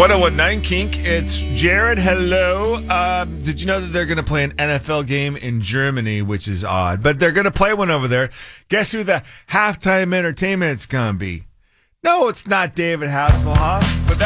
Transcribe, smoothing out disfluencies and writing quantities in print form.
1019 Kink. It's Jared. Hello. Did you know that they're going to play an NFL game in Germany, which is odd, but they're going to play one over there. Guess who the halftime entertainment's going to be? No, it's not David Hasselhoff, but